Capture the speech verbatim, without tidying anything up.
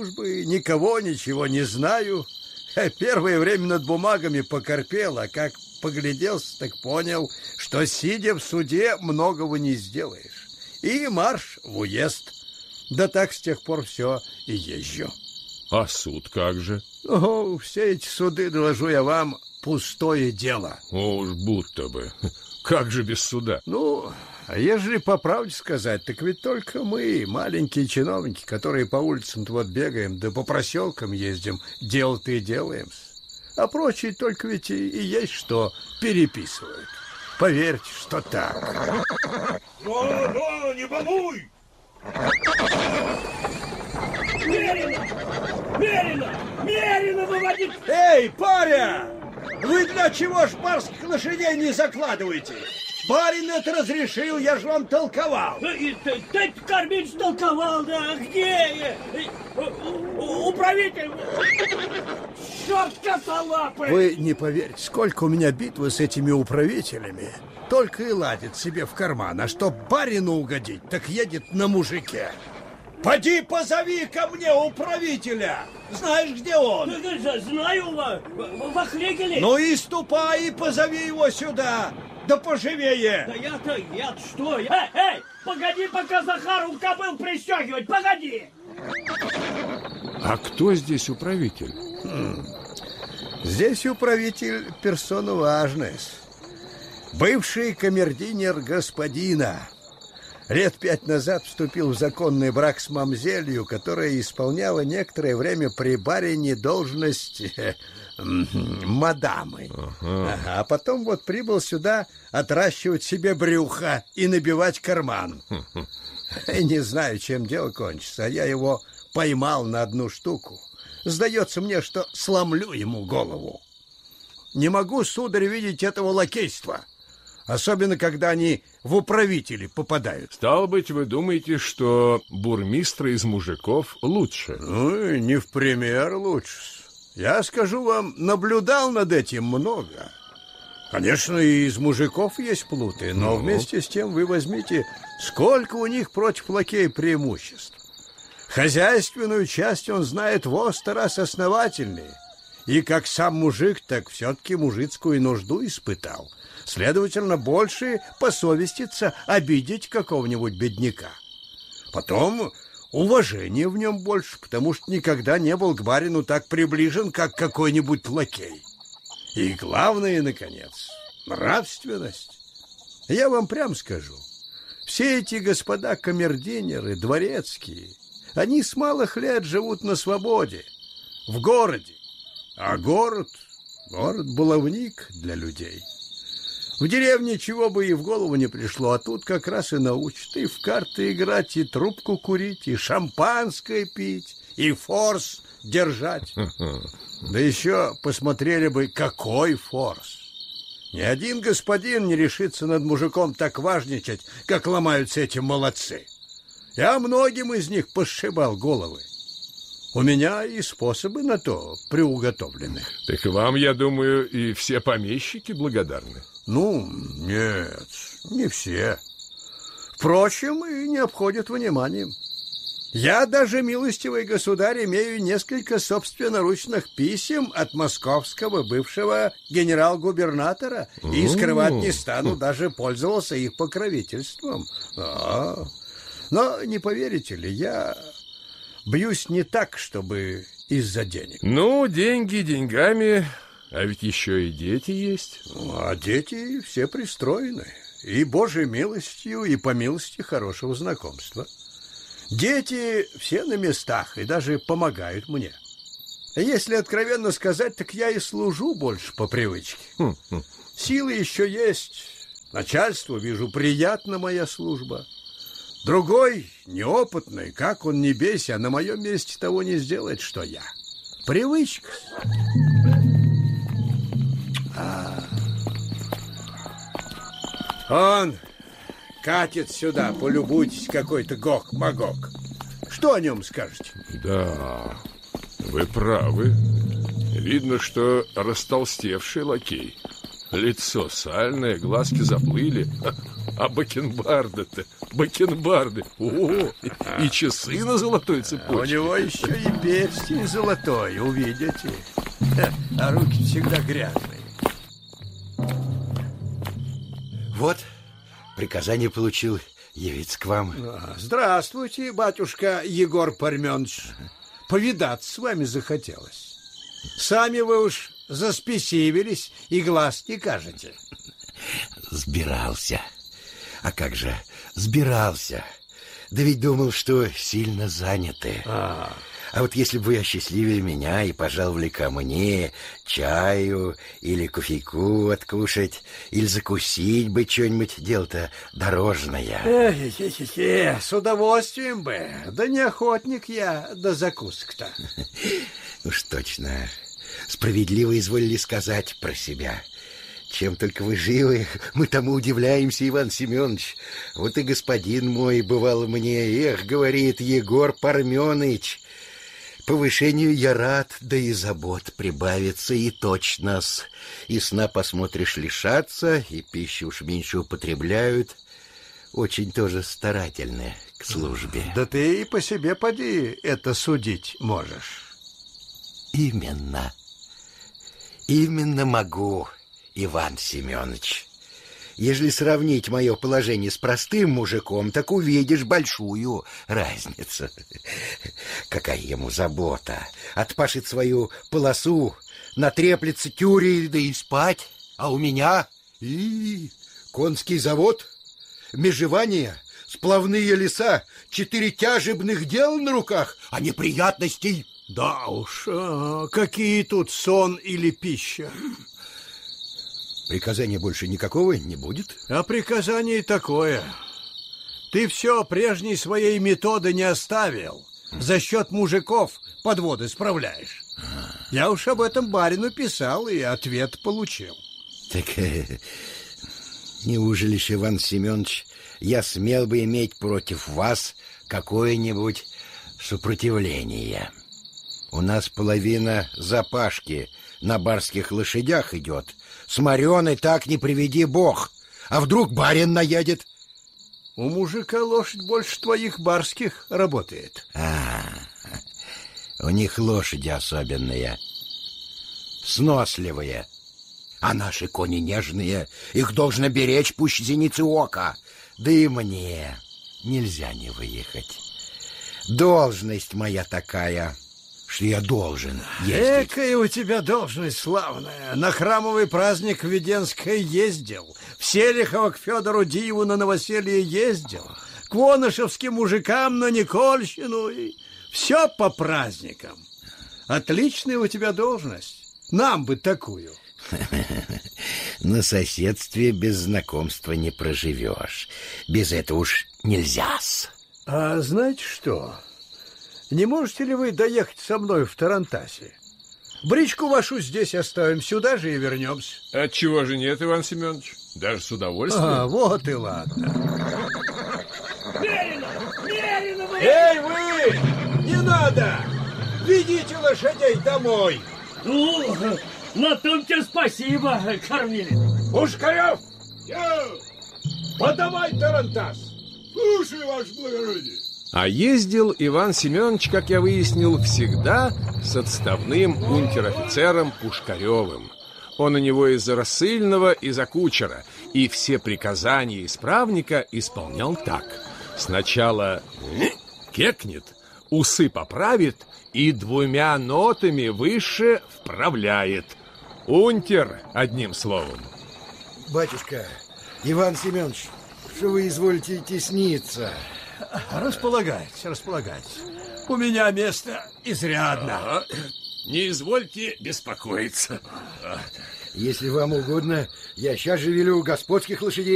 службы, никого, ничего не знаю. Первое время над бумагами покорпел, а как погляделся, так понял, что, сидя в суде, многого не сделаешь. И марш в уезд. Да так с тех пор все и езжу. А суд как же? О, все эти суды, доложу я вам, пустое дело. О, уж будто бы. Как же без суда? Ну, а ежели по правде сказать, так ведь только мы, маленькие чиновники, которые по улицам-то вот бегаем, да по проселкам ездим, дело-то и делаем. А прочие только ведь и, и есть что переписывают. Поверьте, что так. Ну, ну, не балуй! Мерина! Мерина! Мерина выводит! Эй, паря! Вы для чего ж барских лошадей не закладываете? Барин это разрешил, я же вам толковал. Ты, ты, ты кормить толковал, да? Где? Управитель! Черт косолапый! Вы не поверите, сколько у меня битвы с этими управителями. Только и ладит себе в карман, а чтоб барину угодить, так едет на мужике. Поди позови ко мне управителя. Знаешь, где он? Знаю, во флигеле. Ну и ступай и позови его сюда. Да поживее. Да я-то, я что? Эй, эй, погоди, пока Захару кобыл пристегивать, погоди. А кто здесь управитель? Хм. Здесь управитель персона важная. Бывший камердинер господина. Лет пять назад вступил в законный брак с мамзелью, которая исполняла некоторое время при барине должность э, мадамы. Ага. Ага, а потом вот прибыл сюда отращивать себе брюхо и набивать карман. Не знаю, чем дело кончится, а я его поймал на одну штуку. Сдается мне, что сломлю ему голову. Не могу, сударь, видеть этого лакейства. Особенно, когда они в управители попадают. Стало быть, вы думаете, что бурмистры из мужиков лучше? Ну, не в пример лучше. Я скажу вам, наблюдал над этим много. Конечно, и из мужиков есть плуты, но ну. вместе с тем вы возьмите, сколько у них против лакея преимуществ. Хозяйственную часть он знает во сто раз основательнее. И как сам мужик, так все-таки мужицкую нужду испытал. Следовательно, больше посовеститься обидеть какого-нибудь бедняка. Потом уважение в нем больше, потому что никогда не был к барину так приближен, как какой-нибудь лакей. И главное, наконец, нравственность. Я вам прям скажу, все эти господа камердинеры, дворецкие, они с малых лет живут на свободе, в городе. А город, город баловник для людей. В деревне чего бы и в голову не пришло, а тут как раз и научат и в карты играть, и трубку курить, и шампанское пить, и форс держать. Да еще посмотрели бы, какой форс. Ни один господин не решится над мужиком так важничать, как ломаются эти молодцы. Я многим из них посшибал головы. У меня и способы на то приуготовлены. Так вам, я думаю, и все помещики благодарны. Ну, нет, не все. Впрочем, и не обходят вниманием. Я даже, милостивый государь, имею несколько собственноручных писем от московского бывшего генерал-губернатора и скрывать не стану, даже пользовался их покровительством. А, но не поверите ли, я бьюсь не так, чтобы из-за денег. Ну, деньги деньгами, а ведь еще и дети есть. А дети все пристроены. И Божьей милостью, и по милости хорошего знакомства. Дети все на местах и даже помогают мне. Если откровенно сказать, так я и служу больше по привычке. Силы еще есть. Начальству, вижу, приятна моя служба. Другой, неопытный, как он не бейся, а на моем месте того не сделает, что я. Привычка. А. Он катит сюда, полюбуйтесь, какой-то гок-магок. Что о нем скажете? Да, вы правы. Видно, что растолстевший лакей. Лицо сальное, глазки заплыли. А бакенбарды-то бакенбарды. О, и часы на золотой У цепочке. него еще и перстень золотой, увидите. А руки всегда грязные. Вот, приказание получил явиться к вам. Здравствуйте, батюшка Егор Парменович. Повидаться с вами захотелось. Сами вы уж заспесивились и глаз не кажете. Сбирался. А как же, сбирался. Да ведь думал, что сильно заняты. А, А вот если бы вы осчастливили меня и пожаловали ко мне чаю или кофейку откушать, или закусить бы что-нибудь, дело-то дорожное. Э-хе-хе-хе, с удовольствием бы. Да не охотник я до закусок-то. Уж точно. Справедливо изволили сказать про себя. Чем только вы живы, мы тому удивляемся, Иван Семенович. Вот и господин мой, бывало мне, эх, говорит Егор Парменыч, повышению я рад, да и забот прибавится, и точно-с. И сна, посмотришь, лишатся, и пищу уж меньше употребляют. Очень тоже старательны к службе. Да ты и по себе поди это судить можешь. Именно. Именно могу, Иван Семенович. Ежели сравнить мое положение с простым мужиком, так увидишь большую разницу. Какая ему забота. Отпашет свою полосу, натреплется тюрей, да и спать. А у меня и конский завод, межевание, сплавные леса, четыре тяжебных дел на руках, а неприятностей. Да уж, а, какие тут сон или пища. Приказания больше никакого не будет? А приказание такое. Ты все прежней своей методы не оставил. За счет мужиков подводы справляешь. Я уж об этом барину писал и ответ получил. Так э, неужели ж, Иван Семенович, я смел бы иметь против вас какое-нибудь сопротивление? У нас половина запашки на барских лошадях идет. С Мареной так не приведи бог. А вдруг барин наедет? У мужика лошадь больше твоих барских работает. А, у них лошади особенные, сносливые. А наши кони нежные, их должно беречь пуще зеницы ока. Да и мне нельзя не выехать. Должность моя такая, что я должен ездить. Экая у тебя должность славная. На храмовый праздник в Веденское ездил. В Селихово к Федору Диеву на новоселье ездил. К вонышевским мужикам на Никольщину. И все по праздникам. Отличная у тебя должность. Нам бы такую. На соседстве без знакомства не проживешь. Без этого уж нельзя-с. А знаете что? Не можете ли вы доехать со мной в Тарантасе? Бричку вашу здесь оставим, сюда же и вернемся. Отчего же нет, Иван Семенович? Даже с удовольствием. А, вот и ладно. Мерина! Мерина вы! Эй, вы! Не надо! Ведите лошадей домой! Ну, на том тебе спасибо, кормили. Пушкарев! Подавай Тарантас! Слушай, ваше благородие! А ездил Иван Семенович, как я выяснил, всегда с отставным унтер-офицером Пушкаревым. Он у него из-за рассыльного, из-за кучера, и все приказания исправника исполнял так. Сначала кекнет, усы поправит и двумя нотами выше вправляет. Унтер, одним словом. Батюшка, Иван Семенович, что вы изволите тесниться? Располагайтесь, располагайтесь. У меня место изрядно. Не извольте беспокоиться. Если вам угодно, я сейчас же велю господских лошадей